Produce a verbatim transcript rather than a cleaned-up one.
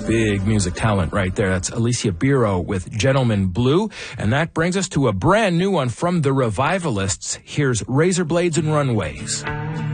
big music talent right there. That's Alicia Biro with Gentleman Blue. And that brings us to a brand new one from the Revivalists. Here's Razor Blades and Runways.